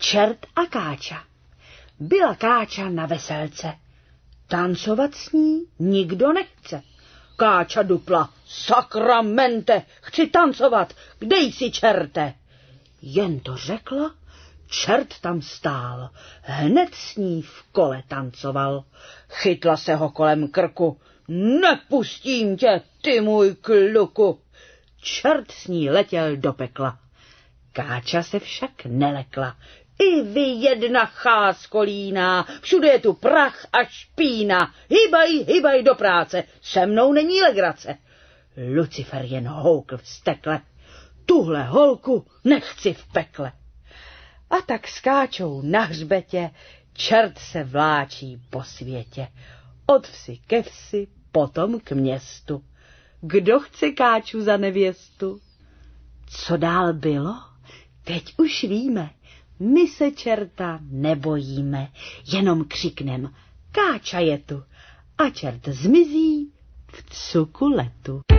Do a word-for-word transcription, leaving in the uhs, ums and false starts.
Čert a Káča. Byla Káča na veselce. Tancovat s ní nikdo nechce. Káča dupla. Sakramente, chci tancovat, kde jsi, čerte? Jen to řekla, čert tam stál. Hned s ní v kole tancoval. Chytla se ho kolem krku. Nepustím tě, ty můj kluku. Čert s ní letěl do pekla. Káča se však nelekla. I vy jedna cháskolíná, všude je tu prach a špína. Hybaj, hybaj do práce, se mnou není legrace. Lucifer jen houkl vztekle. Tuhle holku nechci v pekle. A tak s Káčou na hřbetě čert se vláčí po světě. Od vsi ke vsi, potom k městu. Kdo chce Káču za nevěstu? Co dál bylo? Teď už víme. My se čerta nebojíme, jenom křiknem: Káča je tu, a čert zmizí v cuku letu.